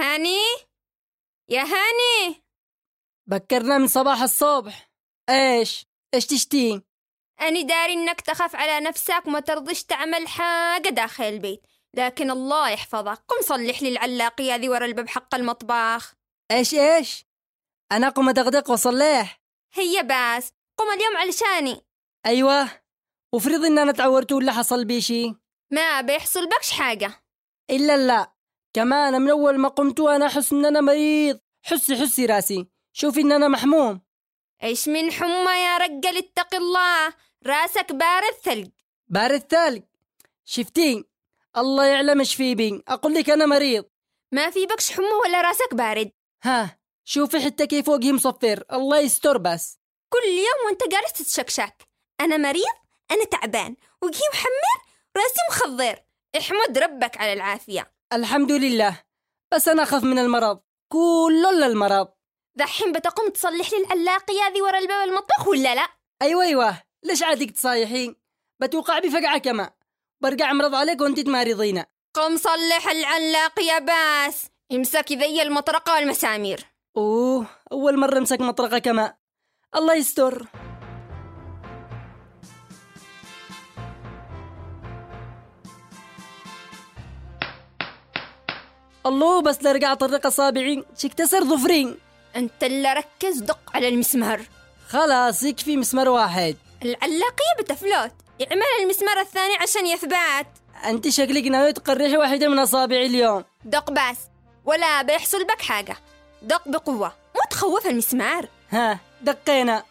هاني، يا هاني، بكرنا من صباح الصبح. ايش تشتي؟ أنا داري إنك تخاف على نفسك وما ترضيش تعمل حاجة داخل البيت، لكن الله يحفظك قم صلح لي العلاقية ذي ورا الباب حق المطبخ. ايش انا قم ادغدغ وصلح. هي بس قم اليوم علشاني. ايوه، وفرض ان انا تعورت ولا حصل بي شي؟ ما بيحصل بكش حاجة. الا لا، كمان من اول ما قمت وانا احس ان انا مريض. حسي راسي، شوفي ان انا محموم. إيش من حمى يا رجل، اتق الله، راسك بارد ثلج. بارد ثلج؟ شفتي؟ الله يعلم ايش في بي، اقول لك انا مريض. ما في بكش حمى ولا راسك بارد. ها شوفي حتى كيف وجهي مصفر، الله يستر بس. كل يوم وانت جالس تتشكشك. أنا مريض، أنا تعبان، وجهي محمر، راسي مخضر. احمد ربك على العافية. الحمد لله، بس انا اخاف من المرض، كله المرض. دحين بتقوم تصلح لي العلاقية ذي ورا الباب المطبخ ولا لا؟ ايوه، ليش عادك تصايحين؟ بتوقع بفقعة كما برجع امرض عليك وانت تمارضينا. قم صلح العلاقية بس، امسك ذي المطرقة والمسامير. اول مرة امسك مطرقة كما، الله يستر. الله، بس لرجع طرق اصابعي شكتسر ظفرين. انت اللي ركز، دق على المسمار. خلاص يكفي مسمار واحد. العلاقية بتفلوت، اعمل المسمار الثاني عشان يثبات. انت شكلك ناوي تقرحي واحدة من اصابعي اليوم. دق بس، ولا بيحصل بك حاجة. دق بقوة، مو تخوف المسمار. ها دقينا.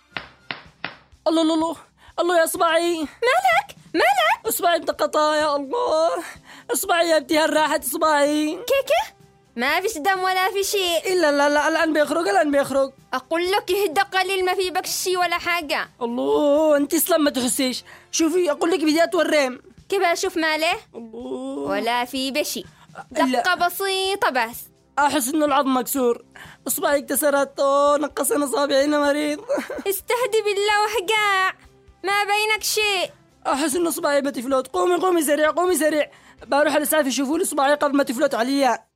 الله يا اصبعي. مالك اصبعي انتقطا يا الله. اصبعي يا ابتي، راحت اصبعي. كيكه ما فيش دم ولا في شيء. الا لا الان بيخرج. اقول لك يهدى قليل، ما في بك شيء ولا حاجة. الله، انت اصلا ما تحسيش. شوفي اقول لك بديت وريم. كيف اشوف ماله؟ الله، ولا في بشي، دقة بسيطة بس. احس انه العظم مكسور، اصبعي اكتسرت. نقصنا اصابعي، انا مريض. استهدي بالله وحقاع، ما بينك شيء. احس انه اصبعي بتفلت. قومي سريع، بروح الاسعاف يشوفوا لي اصبعي قبل ما تفلت عليا.